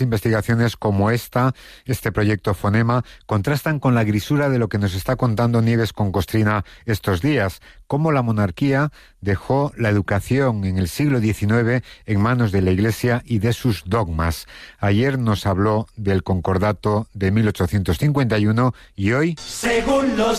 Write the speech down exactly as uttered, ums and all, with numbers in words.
Nuevas investigaciones como esta, este proyecto Fonema, contrastan con la grisura de lo que nos está contando Nieves con Costrina estos días, cómo la monarquía dejó la educación en el siglo diecinueve en manos de la Iglesia y de sus dogmas. Ayer nos habló del Concordato de mil ochocientos cincuenta y uno y hoy... Según los